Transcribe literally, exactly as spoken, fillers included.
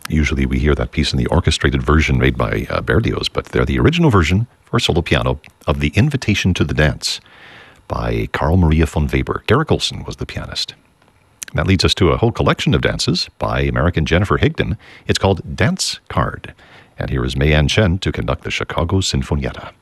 Usually we hear that piece in the orchestrated version made by uh, Berlioz, but they're the original version for solo piano of The Invitation to the Dance by Carl Maria von Weber. Garrick Olson was the pianist. That leads us to a whole collection of dances by American Jennifer Higdon. It's called Dance Card. And here is Mei An Chen to conduct the Chicago Sinfonietta.